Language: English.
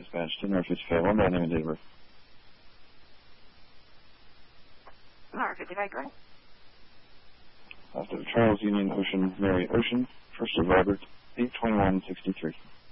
Dispatch to North 55, one by name and date of birth. North 55, go ahead. Last of Charles Union Ocean Mary Ocean, first of Robert, 82163.